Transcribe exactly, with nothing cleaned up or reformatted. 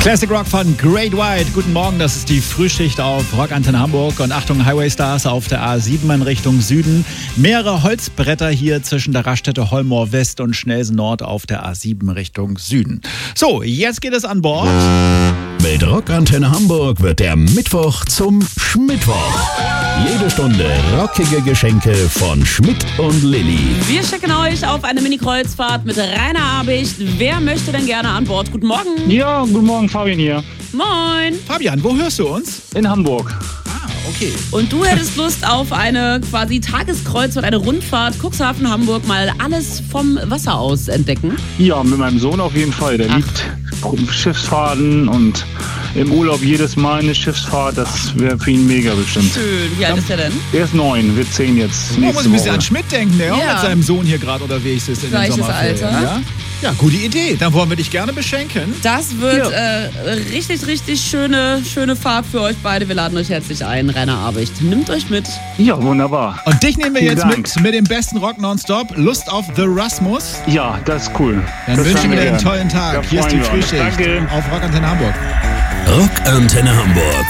Classic Rock von Great White. Guten Morgen, das ist die Frühschicht auf Rockantenne Hamburg. Und Achtung, Highway Stars auf der A sieben in Richtung Süden. Mehrere Holzbretter hier zwischen der Raststätte Holmoor West und Schnelsen Nord auf der A sieben Richtung Süden. So, jetzt geht es an Bord. Mit Rockantenne Hamburg wird der Mittwoch zum Schmittwoch. Jede Stunde rockige Geschenke von Schmidt und Lilly. Wir schicken euch auf eine Mini-Kreuzfahrt mit Rainer Abicht. Wer möchte denn gerne an Bord? Guten Morgen. Ja, guten Morgen, Fabian hier. Moin. Fabian, wo hörst du uns? In Hamburg. Ah, okay. Und du hättest Lust auf eine quasi Tageskreuzfahrt, eine Rundfahrt, Cuxhaven, Hamburg, mal alles vom Wasser aus entdecken? Ja, mit meinem Sohn auf jeden Fall. Der Ach. liebt Schiffsfahrten und im Urlaub jedes Mal eine Schiffsfahrt. Das wäre für ihn mega bestimmt. Schön. Wie alt ist der denn? Der ist neun, wird zehn jetzt. Man muss Nächste ein bisschen Woche. an Schmidt denken, der auch Ja. mit seinem Sohn hier gerade unterwegs ist in den Gleiches Sommerferien. Alter. Ja? Ja, gute Idee. Dann wollen wir dich gerne beschenken. Das wird Ja. äh, richtig, richtig schöne, schöne Fahrt für euch beide. Wir laden euch herzlich ein. Rainer Abicht, nimmt euch mit. Ja, wunderbar. Und dich nehmen wir Vielen jetzt Dank. mit mit dem besten Rock nonstop. Lust auf The Rasmus. Ja, das ist cool. Dann das wünschen haben wir dir einen gern. tollen Tag. Da Hier ist die freuen wir uns. Frühschicht Danke. auf Rockantenne Hamburg. Rockantenne Hamburg.